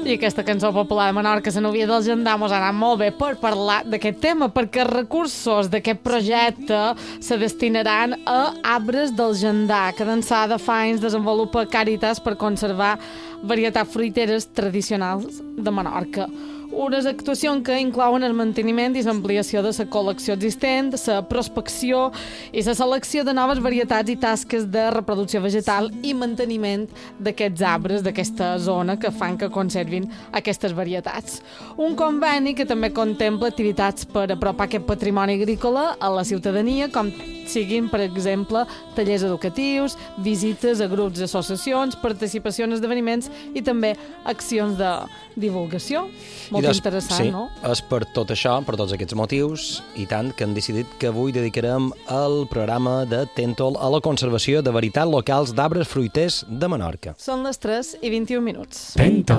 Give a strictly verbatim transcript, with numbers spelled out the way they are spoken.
I aquesta cançó popular de Menorca, La Núvia del Gendar, mos ha anat molt bé per parlar d'aquest tema, perquè els recursos d'aquest projecte se destinaran a arbres del Gendar, que d'ençà de fa anys desenvolupa Càritas per conservar varietats fruiteres tradicionals de Menorca. Unes actuacions que inclouen el manteniment i l'ampliació de la col·lecció existent, la prospecció i la selecció de noves varietats i tasques de reproducció vegetal i manteniment d'aquests arbres, d'aquesta zona, que fan que conservin aquestes varietats. Un conveni que també contempla activitats per apropar aquest patrimoni agrícola a la ciutadania, com siguin, per exemple, tallers educatius, visites a grups d'associacions, participació en esdeveniments i també accions de divulgació. Molt des, interessant, sí, no? És per tot això, per tots aquests motius, i tant que hem decidit que avui dedicarem el programa de Tèntol a la conservació de varietats locals d'arbres fruiters de Menorca. Són les tres i vint-i-un minuts. Tèntol.